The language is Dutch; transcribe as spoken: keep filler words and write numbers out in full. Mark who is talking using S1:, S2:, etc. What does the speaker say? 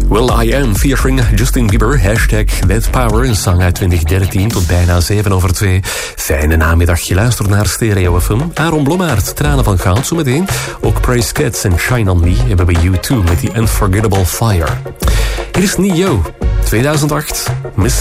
S1: Will I Am featuring Justin Bieber, hashtag That Power, een zang uit twintig dertien tot bijna zeven over twee. Fijne namiddag, je luistert naar Stereo F M. Aaron Blommaert, Tranen van Goud, zometeen. Ook Praise Cats en Shine On Me hebben we U twee met die Unforgettable Fire. Hier is Neo, tweeduizend acht, Miss